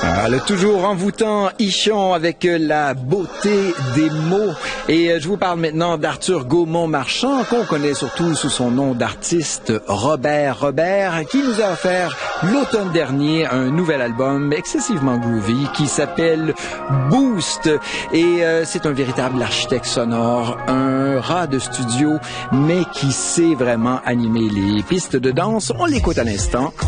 Le toujours envoûtant Ichon avec la beauté des mots. Et je vous parle maintenant d'Arthur Gaumont-Marchand, qu'on connaît surtout sous son nom d'artiste Robert, qui nous a offert l'automne dernier un nouvel album excessivement groovy qui s'appelle Boost. Et c'est un véritable architecte sonore, un rat de studio, mais qui sait vraiment animer les pistes de danse. On l'écoute à l'instant.